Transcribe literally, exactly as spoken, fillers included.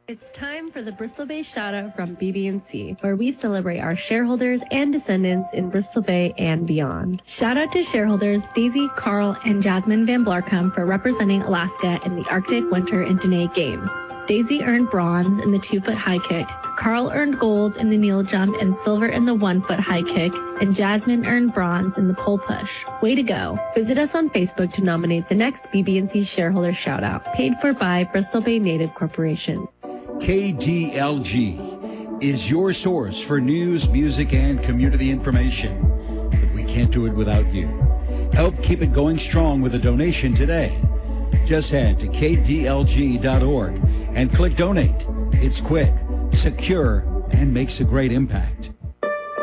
It's time for the Bristol Bay Shoutout from B B and C, where we celebrate our shareholders and descendants in Bristol Bay and beyond. Shout out to shareholders Daisy, Carl, and Jasmine Van Blarcom for representing Alaska in the Arctic Winter and Danae Games. Daisy earned bronze in the two-foot high kick, Carl earned gold in the kneel jump and silver in the one-foot high kick, and Jasmine earned bronze in the pole push. Way to go. Visit us on Facebook to nominate the next B B and C shareholder shoutout, paid for by Bristol Bay Native Corporation. K D L G is your source for news, music, and community information. But we can't do it without you. Help keep it going strong with a donation today. Just head to K D L G dot org and click Donate. It's quick, secure, and makes a great impact.